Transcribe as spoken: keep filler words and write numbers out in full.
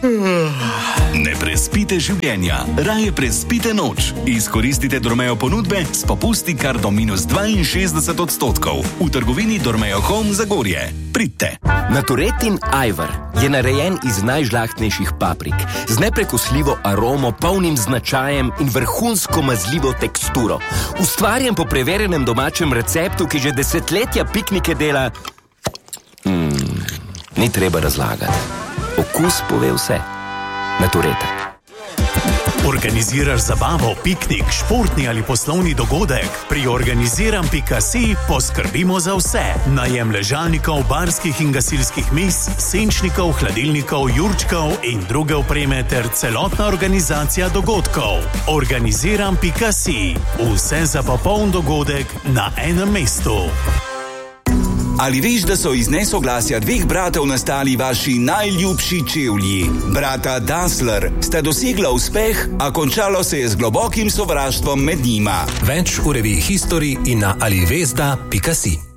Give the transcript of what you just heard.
Ne prespite življenja, raje prespite noč. Izkoristite Dormeo ponudbe s popusti kar do minus dvainšestdeset odstotkov. V trgovini Dormeo Home Zagorje. Pridite. Naturetin Ajvar je narejen iz najžlahtnejših paprik, z neprekosljivo aromo, polnim značajem in vrhunsko mazljivo teksturo. Ustvarjen po preverjenem domačem receptu, ki že desetletja piknike dela... Hmm, ni treba razlagati. Okus pove vse. Natureta. Organiziraš zabavo, piknik, športni ali poslovni dogodek? Pri organiziram pika si poskrbimo za vse. Najem ležalnikov, barskih in gasilskih mis, senčnikov, hladilnikov, jurčkov in druge opreme ter celotna organizacija dogodkov. Organiziram pika si. Vse za popoln dogodek na enem mestu. Ali veš, da so iz nesoglasja dveh bratov nastali vaši najljubši čevlji? Brata Dassler sta dosegla uspeh, a končalo se je z globokim sovraštvom med njima. Več v reviji History in na alivesda pika si.